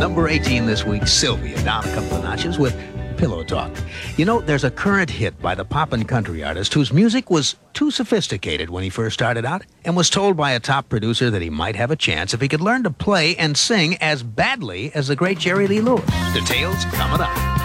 Number 18 this week, Sylvia, down a couple of notches with Pillow Talk. You know, there's a current hit by the pop and country artist whose music was too sophisticated when he first started out and was told by a top producer that he might have a chance if he could learn to play and sing as badly as the great Jerry Lee Lewis. Details coming up.